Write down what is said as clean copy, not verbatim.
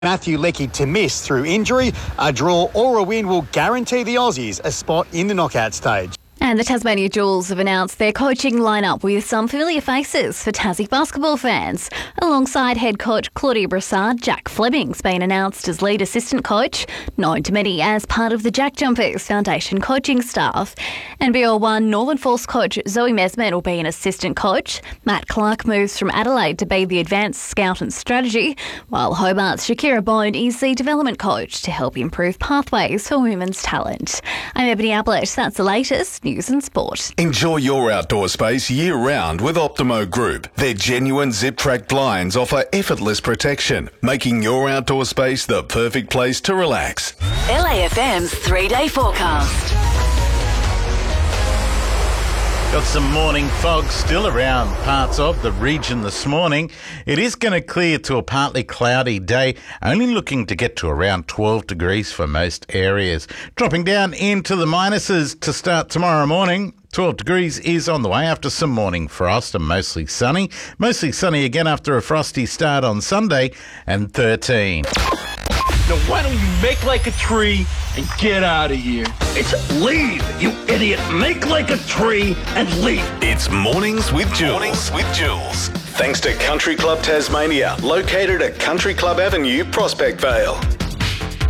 Matthew Leckie to miss through injury. A draw or a win will guarantee the Aussies a spot in the knockout stage. And the Tasmania Jewels have announced their coaching lineup with some familiar faces for Tassie basketball fans. Alongside head coach Claudia Brassard, Jack Fleming's been announced as lead assistant coach, known to many as part of the Jack Jumpers Foundation coaching staff. NBL1 Northern Force coach Zoe Mesman will be an assistant coach. Matt Clark moves from Adelaide to be the advanced scout and strategy, while Hobart's Shakira Bone is the development coach to help improve pathways for women's talent. I'm Ebony Ablett. That's the latest news and sport. Enjoy your outdoor space year-round with Optimo Group. Their genuine zip-track blinds offer effortless protection, making your outdoor space the perfect place to relax. LAFM's 3-day forecast. Got some morning fog still around parts of the region this morning. It is going to clear to a partly cloudy day, only looking to get to around 12 degrees for most areas. Dropping down into the minuses to start tomorrow morning. 12 degrees is on the way after some morning frost and mostly sunny. Mostly sunny again after a frosty start on Sunday, and 13. Now, why don't you make like a tree and get out of here? It's leave, you idiot. Make like a tree and leave. It's Mornings with Jules. Thanks to Country Club Tasmania, located at Country Club Avenue, Prospect Vale.